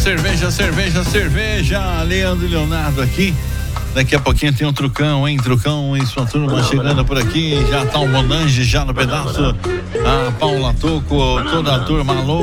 cerveja. Leandro e Leonardo aqui. Daqui a pouquinho tem um Trucão, hein? Trucão e sua turma chegando por aqui. Já tá o Monange já no pedaço. A Paula Toco, toda a turma, alô.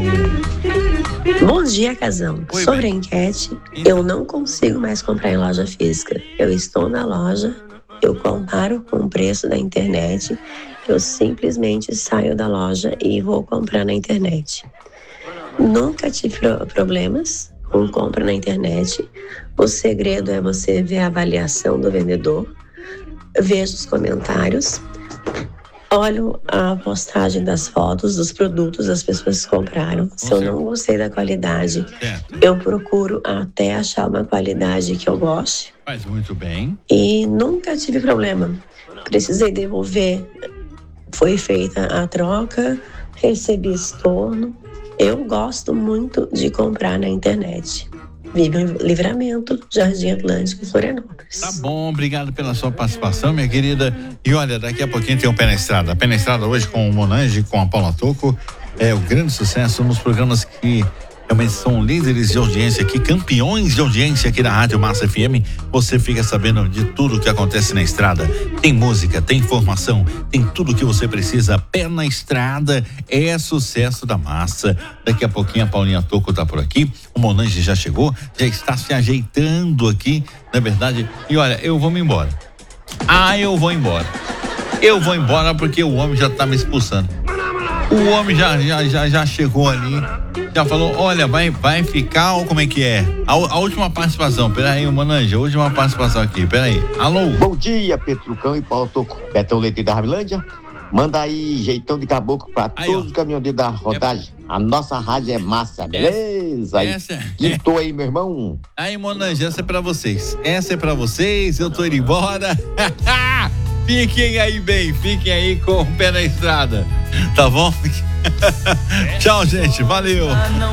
Bom dia, Casão. Oi, Sobre bem. a enquete, eu não consigo mais comprar em loja física. Eu estou na loja, eu comparo com o preço da internet, eu simplesmente saio da loja e vou comprar na internet. Nunca tive problemas com compra na internet. O segredo é você ver a avaliação do vendedor, veja os comentários, olho a postagem das fotos dos produtos das pessoas que compraram. Se eu não gostei da qualidade, eu procuro até achar uma qualidade que eu goste. Faz muito bem. E nunca tive problema. Precisei devolver, foi feita a troca, recebi estorno. Eu gosto muito de comprar na internet. Vive em Livramento, Jardim Atlântico, Florianópolis. Tá bom, obrigado pela sua participação, minha querida. E olha, daqui a pouquinho tem o Pé na Estrada. Pé na Estrada hoje com o Monange, com a Paula Toco. É o grande sucesso nos programas que realmente são líderes de audiência aqui, campeões de audiência aqui na Rádio Massa FM. Você fica sabendo de tudo que acontece na estrada. Tem música, tem informação, tem tudo que você precisa. Pé na Estrada é sucesso da massa. Daqui a pouquinho a Paulinha Toco tá por aqui. O Monange já chegou, já está se ajeitando aqui, na verdade. E olha, eu vou me embora. Eu vou embora. Eu vou embora porque o homem já tá me expulsando. O homem já chegou ali, já falou, olha, vai ficar, ou como é que é? A última participação, peraí, Monange, a última participação aqui, peraí. Alô? Bom dia, Petrucão e Paulo Toco. Betão Leite da Ramilândia. Manda aí jeitão de caboclo pra todos os caminhoneiros da rodagem. A nossa rádio é massa, beleza? Aí, quintou aí, meu irmão. Aí, Monange, essa é pra vocês. Eu tô indo embora. Fiquem aí bem, fiquem aí com o Pé na Estrada, tá bom? Tchau, gente, valeu.